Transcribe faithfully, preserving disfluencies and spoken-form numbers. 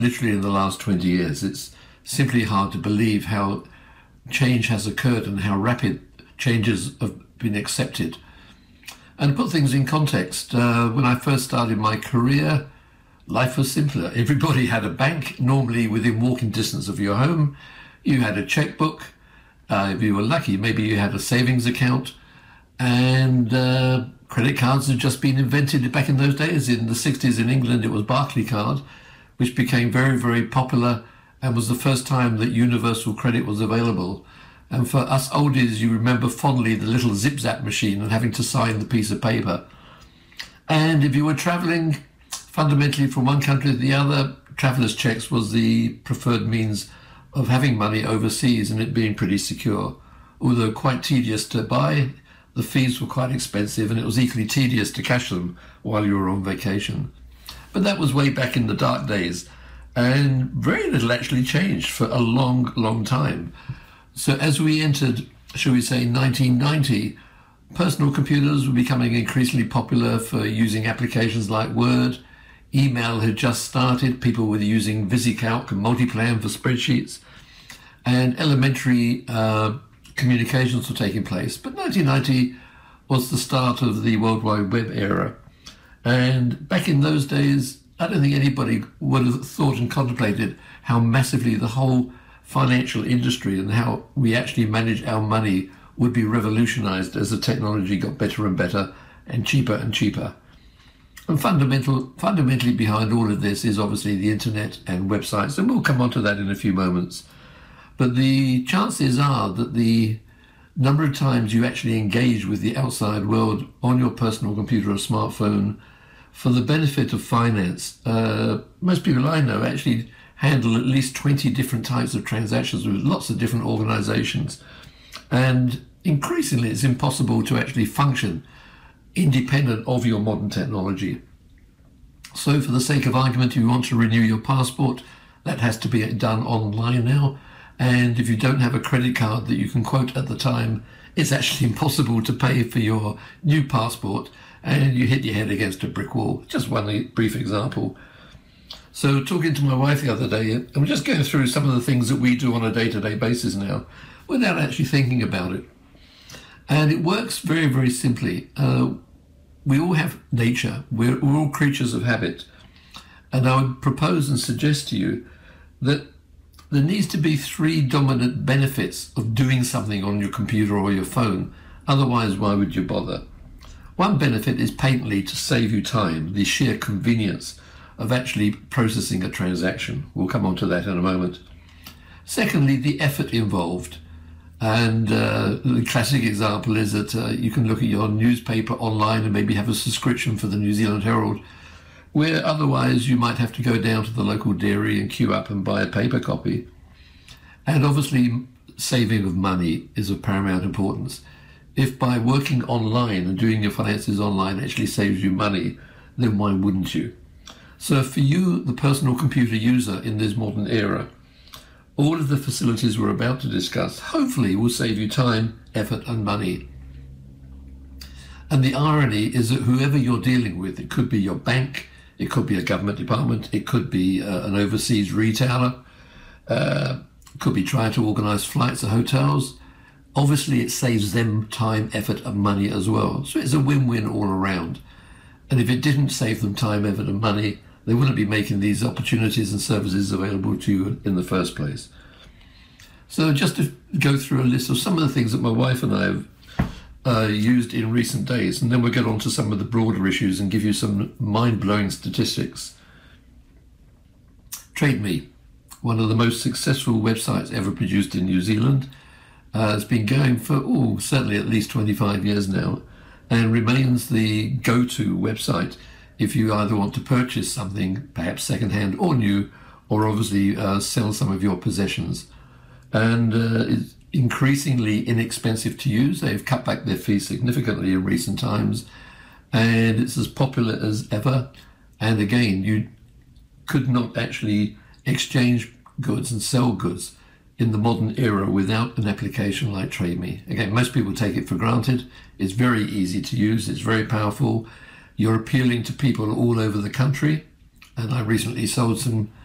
literally in the last twenty years. It's simply hard to believe how change has occurred and how rapid changes have been accepted. And to put things in context, uh, when I first started my career, life was simpler. Everybody had a bank, normally within walking distance of your home. You had a checkbook. Uh, if you were lucky, maybe you had a savings account. And uh, credit cards had just been invented back in those days. In the sixties in England, it was Barclaycard, which became very, very popular and was the first time that universal credit was available. And for us oldies, you remember fondly the little zip-zap machine and having to sign the piece of paper. And if you were traveling fundamentally from one country to the other, traveller's checks was the preferred means of having money overseas and it being pretty secure. Although quite tedious to buy, the fees were quite expensive and it was equally tedious to cash them while you were on vacation. But that was way back in the dark days, and very little actually changed for a long, long time. So as we entered, shall we say, nineteen ninety, personal computers were becoming increasingly popular for using applications like Word. Email had just started. People were using VisiCalc and Multiplan for spreadsheets. And elementary uh, communications were taking place. But nineteen ninety was the start of the World Wide Web era. And back in those days, I don't think anybody would have thought and contemplated how massively the whole financial industry and how we actually manage our money would be revolutionized as the technology got better and better and cheaper and cheaper. And fundamental, fundamentally behind all of this is obviously the internet and websites, and we'll come on to that in a few moments. But the chances are that the number of times you actually engage with the outside world on your personal computer or smartphone for the benefit of finance, uh, most people I know actually handle at least twenty different types of transactions with lots of different organizations. And increasingly it's impossible to actually function independent of your modern technology. So for the sake of argument, if you want to renew your passport, that has to be done online now. And if you don't have a credit card that you can quote at the time, it's actually impossible to pay for your new passport and you hit your head against a brick wall. Just one brief example. So talking to my wife the other day, and we're just going through some of the things that we do on a day-to-day basis now without actually thinking about it. And it works very, very simply. Uh, we all have nature. We're, we're all creatures of habit. And I would propose and suggest to you that there needs to be three dominant benefits of doing something on your computer or your phone. Otherwise, why would you bother? One benefit is patently to save you time, the sheer convenience of actually processing a transaction. We'll come on to that in a moment. Secondly, the effort involved. And uh, the classic example is that uh, you can look at your newspaper online and maybe have a subscription for the New Zealand Herald, where otherwise you might have to go down to the local dairy and queue up and buy a paper copy. And obviously, saving of money is of paramount importance. If by working online and doing your finances online actually saves you money, then why wouldn't you? So for you, the personal computer user in this modern era, all of the facilities we're about to discuss hopefully will save you time, effort and money. And the irony is that whoever you're dealing with, it could be your bank, it could be a government department, it could be uh, an overseas retailer, uh, could be trying to organise flights or hotels. Obviously, it saves them time, effort and money as well. So it's a win-win all around. And if it didn't save them time, effort and money, they wouldn't be making these opportunities and services available to you in the first place. So just to go through a list of some of the things that my wife and I have uh, used in recent days, and then we'll get on to some of the broader issues and give you some mind-blowing statistics. TradeMe, one of the most successful websites ever produced in New Zealand, uh, has been going for, oh, certainly at least twenty-five years now, and remains the go-to website if you either want to purchase something, perhaps second-hand or new, or obviously uh, sell some of your possessions. And uh, it's increasingly inexpensive to use. They've cut back their fees significantly in recent times, and it's as popular as ever. And again, you could not actually exchange goods and sell goods in the modern era without an application like TradeMe. Again, most people take it for granted. It's very easy to use. It's very powerful. You're appealing to people all over the country. And I recently sold some